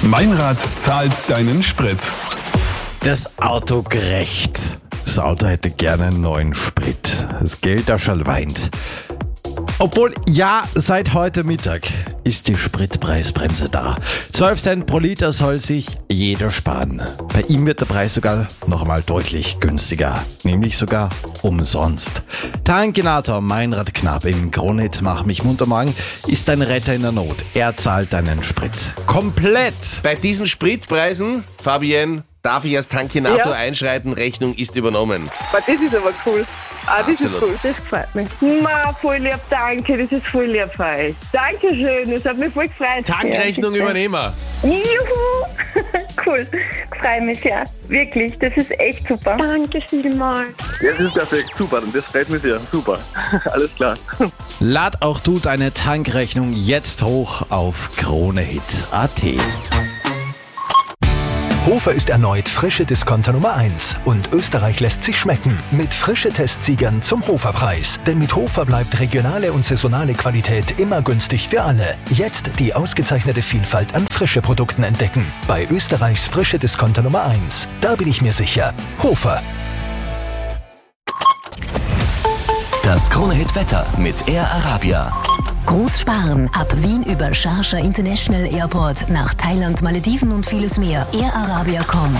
Meinrad zahlt deinen Sprit. Das Auto gerecht. Das Auto hätte gerne einen neuen Sprit. Das Geld da schon weint. Obwohl, ja, seit heute Mittag ist die Spritpreisbremse da. 12 Cent pro Liter soll sich jeder sparen. Bei ihm wird der Preis sogar noch einmal deutlich günstiger. Nämlich sogar umsonst. Tankinator Meinrad Knapp im Kronehit Mach mich munter morgen ist ein Retter in der Not. Er zahlt deinen Sprit. Komplett! Bei diesen Spritpreisen, Fabienne, darf ich als Tankinator einschreiten, Rechnung ist übernommen. Aber das ist aber cool. Das Absolut. ist cool, das gefällt mir. Voll lieb, danke, das ist voll lieb für euch. Dankeschön, das hat mich voll gefreut. Tankrechnung übernehmen wir. Juhu! Cool, freue mich sehr. Wirklich, das ist echt super. Danke vielmals. Ja, das ist perfekt, super, das freut mich sehr, super, alles klar. Lad auch du deine Tankrechnung jetzt hoch auf Kronehit.at. Hofer ist erneut frische Discounter Nummer 1 und Österreich lässt sich schmecken mit frische Testsiegern zum Hoferpreis. Denn mit Hofer bleibt regionale und saisonale Qualität immer günstig für alle. Jetzt die ausgezeichnete Vielfalt an frische Produkten entdecken. Bei Österreichs frische Discounter Nummer 1. Da bin ich mir sicher. Hofer. Das Kronehit-Wetter mit Air Arabia. Großsparen ab Wien über Sharjah International Airport nach Thailand, Malediven und vieles mehr. AirArabia.com.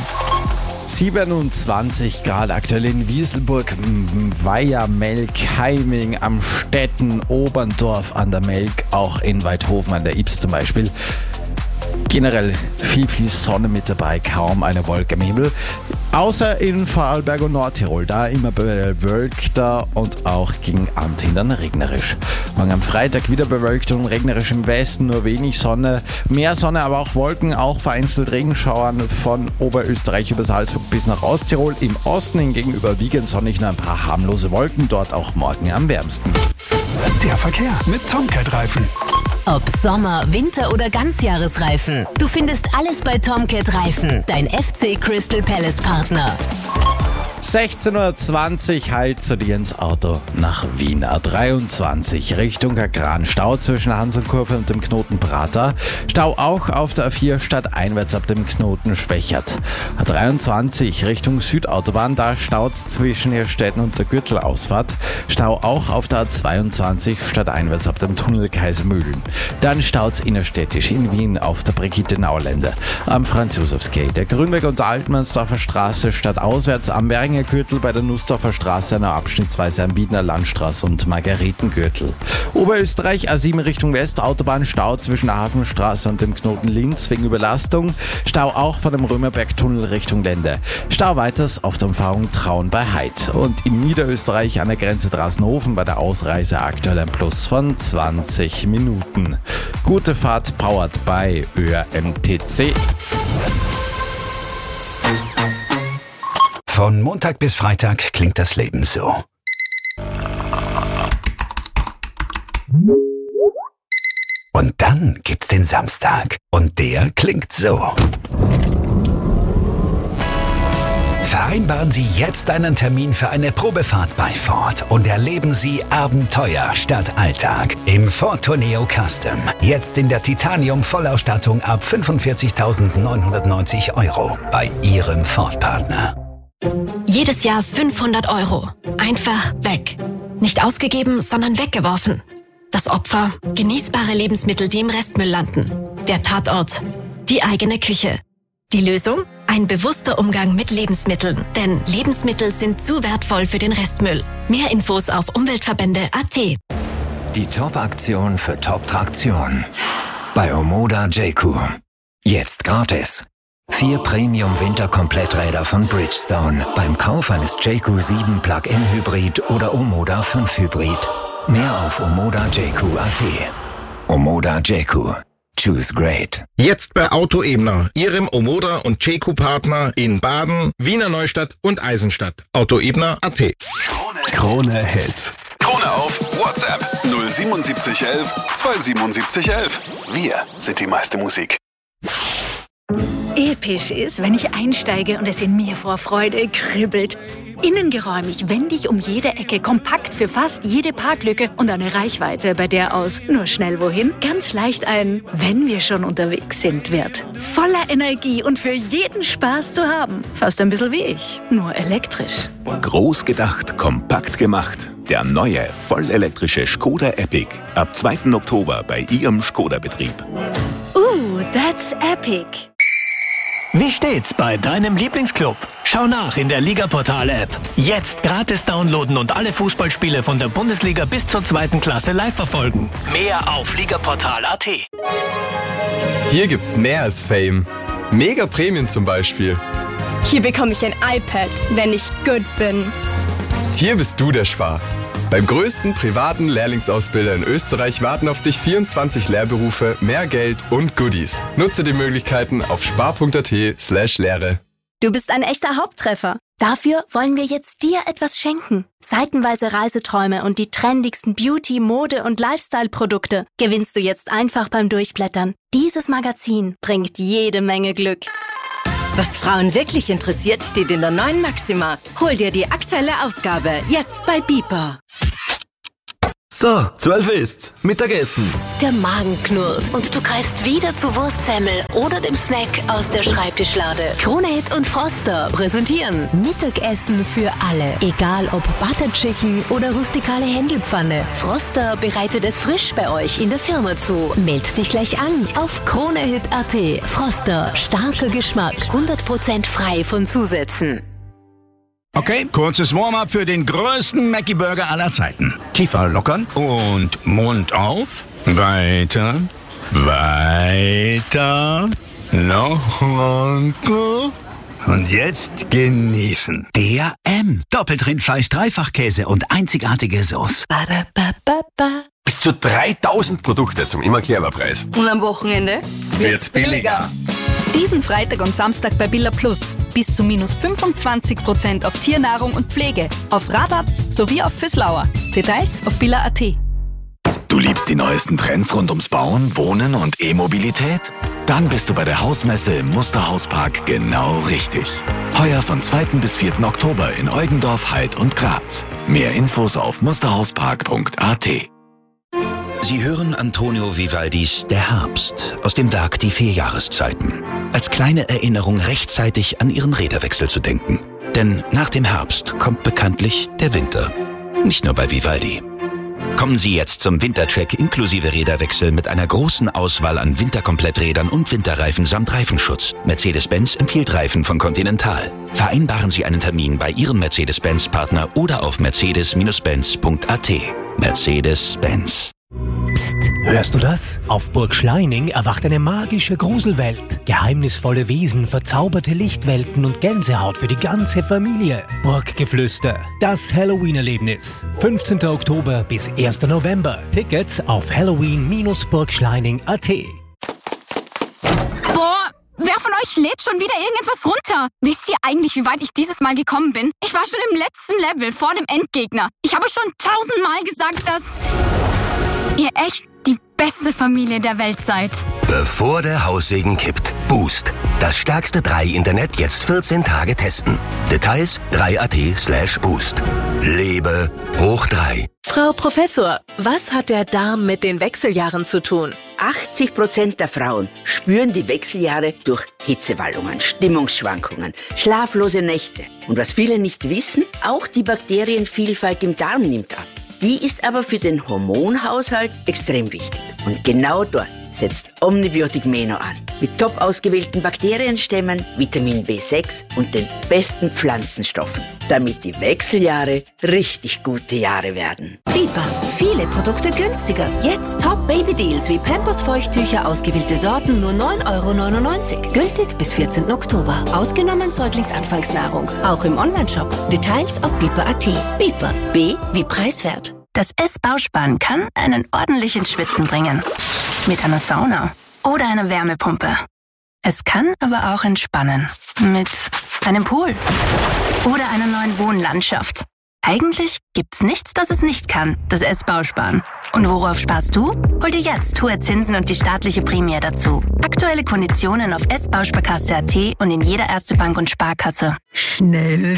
27 Grad aktuell in Wieselburg, Weiher, Melk, Heiming, am Stetten, Oberndorf an der Melk, auch in Weidhofen an der Ips zum Beispiel. Generell viel Sonne mit dabei, kaum eine Wolke im Himmel. Außer in Vorarlberg und Nordtirol, da immer bewölkter und auch gegen Abend hin dann regnerisch. Morgen am Freitag wieder bewölkt und regnerisch im Westen, nur wenig Sonne. Mehr Sonne, aber auch Wolken, auch vereinzelt Regenschauern von Oberösterreich über Salzburg bis nach Osttirol. Im Osten hingegen überwiegend sonnig, nur ein paar harmlose Wolken, dort auch morgen am wärmsten. Der Verkehr mit Tomcat-Reifen. Ob Sommer, Winter oder Ganzjahresreifen. Du findest alles bei Tomcat Reifen, dein FC Crystal Palace Partner. 16.20 Uhr heilt zu dir ins Auto nach Wien. A23 Richtung Agran. Stau zwischen Hansonkurve und dem Knoten Prater. Stau auch auf der A4 stadteinwärts ab dem Knoten Schwächert. A23 Richtung Südautobahn. Da staut's zwischen Irrstetten und der Gürtelausfahrt. Stau auch auf der A22 stadteinwärts ab dem Tunnel Kaisermühlen. Dann staut's innerstädtisch in Wien auf der Brigitte-Naulände. Am Franz-Josefs-Gate. Der Grünberg und der Altmannsdorfer Straße stadtauswärts am Gürtel bei der Nussdorfer Straße, einer abschnittsweise am Wiedner Landstraße und Margaretengürtel. Oberösterreich A7 Richtung West, Autobahn Stau zwischen der Hafenstraße und dem Knoten Linz wegen Überlastung. Stau auch von dem Römerbergtunnel Richtung Lende. Stau weiters auf der Umfahrung Traun bei Heid. Und in Niederösterreich an der Grenze Drassenhofen bei der Ausreise aktuell ein Plus von 20 Minuten. Gute Fahrt powered by ÖRMTC. Von Montag bis Freitag klingt das Leben so. Und dann gibt's den Samstag. Und der klingt so. Vereinbaren Sie jetzt einen Termin für eine Probefahrt bei Ford und erleben Sie Abenteuer statt Alltag im Ford Tourneo Custom. Jetzt in der Titanium-Vollausstattung ab 45.990 € bei Ihrem Ford-Partner. Jedes Jahr 500 €. Einfach weg. Nicht ausgegeben, sondern weggeworfen. Das Opfer: genießbare Lebensmittel, die im Restmüll landen. Der Tatort: die eigene Küche. Die Lösung? Ein bewusster Umgang mit Lebensmitteln. Denn Lebensmittel sind zu wertvoll für den Restmüll. Mehr Infos auf Umweltverbände.at. Die Top-Aktion für Top-Traktion. Bei Omoda Jayco. Jetzt gratis. 4 Premium-Winter-Kompletträder von Bridgestone beim Kauf eines Jayco 7 Plug-in Hybrid oder Omoda 5 Hybrid. Mehr auf omodajayco.at. Omoda Jayco. Choose great. Jetzt bei Auto Ebner, Ihrem Omoda und Jayco-Partner in Baden, Wiener Neustadt und Eisenstadt. Autoebner.at. Krone Hits. Krone auf WhatsApp 07711 27711. Wir sind die meiste Musik. Episch ist, wenn ich einsteige und es in mir vor Freude kribbelt. Innen geräumig, wendig um jede Ecke, kompakt für fast jede Parklücke und eine Reichweite, bei der aus nur schnell wohin ganz leicht ein "Wenn wir schon unterwegs sind" wird. Voller Energie und für jeden Spaß zu haben. Fast ein bisschen wie ich, nur elektrisch. Groß gedacht, kompakt gemacht. Der neue, vollelektrische Škoda Epic. Ab 2. Oktober bei Ihrem Škoda-Betrieb. That's epic. Wie steht's bei deinem Lieblingsclub? Schau nach in der Liga-Portal-App. Jetzt gratis downloaden und alle Fußballspiele von der Bundesliga bis zur 2. Klasse live verfolgen. Mehr auf ligaportal.at. Hier gibt's mehr als Fame. Mega Prämien zum Beispiel. Hier bekomme ich ein iPad, wenn ich gut bin. Hier bist du der Spar. Beim größten privaten Lehrlingsausbilder in Österreich warten auf dich 24 Lehrberufe, mehr Geld und Goodies. Nutze die Möglichkeiten auf spar.at/Lehre. Du bist ein echter Haupttreffer. Dafür wollen wir jetzt dir etwas schenken. Seitenweise Reiseträume und die trendigsten Beauty-, Mode- und Lifestyle-Produkte gewinnst du jetzt einfach beim Durchblättern. Dieses Magazin bringt jede Menge Glück. Was Frauen wirklich interessiert, steht in der neuen Maxima. Hol dir die aktuelle Ausgabe jetzt bei Beeper. So, 12 ist's. Mittagessen. Der Magen knurrt und du greifst wieder zu Wurstsemmel oder dem Snack aus der Schreibtischlade. Kronehit und Froster präsentieren Mittagessen für alle. Egal ob Butter Chicken oder rustikale Händelpfanne. Froster bereitet es frisch bei euch in der Firma zu. Meld dich gleich an auf Kronehit.at. Froster, starker Geschmack, 100% frei von Zusätzen. Okay, kurzes Warm-up für den größten Mackie-Burger aller Zeiten. Kiefer lockern und Mund auf. Weiter, weiter, noch weiter. Und jetzt genießen. Der M. Doppeltrindfleisch, Dreifachkäse und einzigartige Sauce. Bis zu 3000 Produkte zum immer clever Preis. Und am Wochenende wird's billiger. Diesen Freitag und Samstag bei Billa Plus. Bis zu minus 25% auf Tiernahrung und Pflege. Auf Radatz sowie auf Füßlauer. Details auf billa.at. Du liebst die neuesten Trends rund ums Bauen, Wohnen und E-Mobilität? Dann bist du bei der Hausmesse im Musterhauspark genau richtig. Heuer von 2. bis 4. Oktober in Eugendorf, Heid und Graz. Mehr Infos auf musterhauspark.at. Sie hören Antonio Vivaldis Der Herbst aus dem Werk Die 4 Jahreszeiten. Als kleine Erinnerung rechtzeitig an Ihren Räderwechsel zu denken. Denn nach dem Herbst kommt bekanntlich der Winter. Nicht nur bei Vivaldi. Kommen Sie jetzt zum Wintercheck inklusive Räderwechsel mit einer großen Auswahl an Winterkompletträdern und Winterreifen samt Reifenschutz. Mercedes-Benz empfiehlt Reifen von Continental. Vereinbaren Sie einen Termin bei Ihrem Mercedes-Benz-Partner oder auf mercedes-benz.at. Mercedes-Benz. Psst, hörst du das? Auf Burg Schleining erwacht eine magische Gruselwelt. Geheimnisvolle Wesen, verzauberte Lichtwelten und Gänsehaut für die ganze Familie. Burggeflüster, das Halloween-Erlebnis. 15. Oktober bis 1. November. Tickets auf halloween-burgschleining.at. Boah, wer von euch lädt schon wieder irgendetwas runter? Wisst ihr eigentlich, wie weit ich dieses Mal gekommen bin? Ich war schon im letzten Level, vor dem Endgegner. Ich habe euch schon 1000-mal gesagt, dass ihr echt die beste Familie der Welt seid. Bevor der Haussegen kippt. Boost. Das stärkste 3-Internet jetzt 14 Tage testen. Details 3.at/boost. Lebe hoch 3. Frau Professor, was hat der Darm mit den Wechseljahren zu tun? 80% der Frauen spüren die Wechseljahre durch Hitzewallungen, Stimmungsschwankungen, schlaflose Nächte. Und was viele nicht wissen, auch die Bakterienvielfalt im Darm nimmt ab. Die ist aber für den Hormonhaushalt extrem wichtig. Und genau dort setzt Omnibiotic Meno an. Mit top ausgewählten Bakterienstämmen, Vitamin B6 und den besten Pflanzenstoffen. Damit die Wechseljahre richtig gute Jahre werden. Biber. Viele Produkte günstiger. Jetzt Top-Baby-Deals wie Pampers Feuchttücher, ausgewählte Sorten, nur 9,99 €. Gültig bis 14. Oktober. Ausgenommen Säuglingsanfangsnahrung. Auch im Onlineshop. Details auf biber.at. Biber. B wie preiswert. Das S-Bausparen kann einen ordentlichen Schwitzen bringen. Mit einer Sauna oder einer Wärmepumpe. Es kann aber auch entspannen. Mit einem Pool oder einer neuen Wohnlandschaft. Eigentlich gibt's nichts, das es nicht kann, das S-Bausparen. Und worauf sparst du? Hol dir jetzt hohe Zinsen und die staatliche Prämie dazu. Aktuelle Konditionen auf S-Bausparkasse.at und in jeder Erste Bank und Sparkasse. Schnell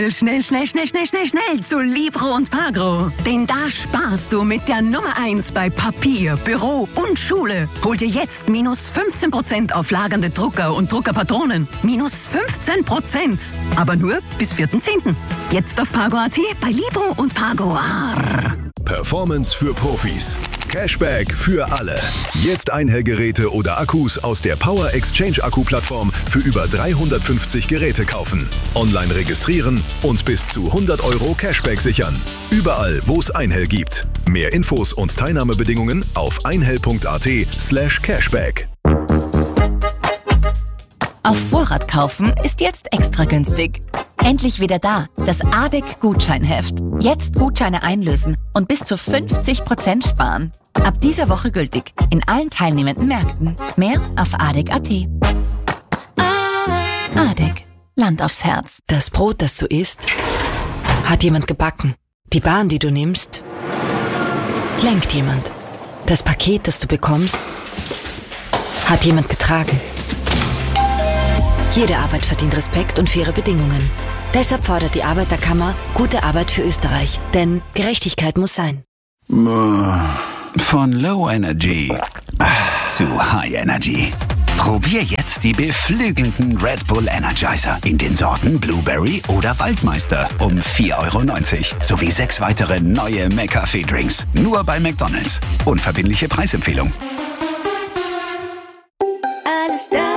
zu Libro und Pagro. Denn da sparst du mit der Nummer 1 bei Papier, Büro und Schule. Hol dir jetzt minus 15% auf lagernde Drucker und Druckerpatronen. Minus 15%. Aber nur bis 4.10. Jetzt auf Pagro.at bei Libro und Pagro. Performance für Profis. Cashback für alle. Jetzt Einhellgeräte oder Akkus aus der Power Exchange Akku-Plattform für über 350 Geräte kaufen. Online registrieren und bis zu 100 € Cashback sichern. Überall, wo es Einhell gibt. Mehr Infos und Teilnahmebedingungen auf einhell.at/cashback. Auf Vorrat kaufen ist jetzt extra günstig. Endlich wieder da, das ADEC-Gutscheinheft. Jetzt Gutscheine einlösen und bis zu 50% sparen. Ab dieser Woche gültig in allen teilnehmenden Märkten. Mehr auf ADEC.at. ADEC, Land aufs Herz. Das Brot, das du isst, hat jemand gebacken. Die Bahn, die du nimmst, lenkt jemand. Das Paket, das du bekommst, hat jemand getragen. Jede Arbeit verdient Respekt und faire Bedingungen. Deshalb fordert die Arbeiterkammer gute Arbeit für Österreich. Denn Gerechtigkeit muss sein. Von Low Energy zu High Energy. Probier jetzt die beflügelnden Red Bull Energizer in den Sorten Blueberry oder Waldmeister um 4,90 € sowie 6 weitere neue McCafé-Drinks. Nur bei McDonald's. Unverbindliche Preisempfehlung. Alles da.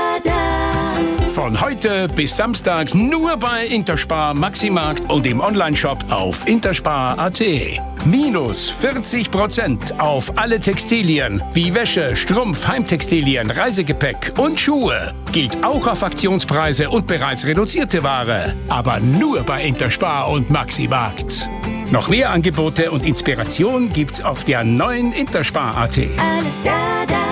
Von heute bis Samstag nur bei Interspar Maximarkt und im Onlineshop auf interspar.at. Minus 40% auf alle Textilien wie Wäsche, Strumpf, Heimtextilien, Reisegepäck und Schuhe. Gilt auch auf Aktionspreise und bereits reduzierte Ware. Aber nur bei Interspar und Maximarkt. Noch mehr Angebote und Inspiration gibt's auf der neuen Interspar.at. Alles da.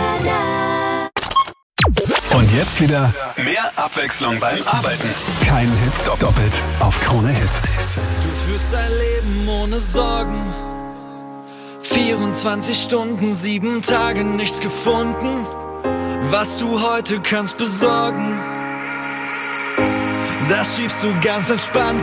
Und jetzt wieder mehr Abwechslung beim Arbeiten. Kein Hit doppelt auf Krone Hit. Du führst dein Leben ohne Sorgen. 24 Stunden, 7 Tage, nichts gefunden. Was du heute kannst besorgen, das schiebst du ganz entspannt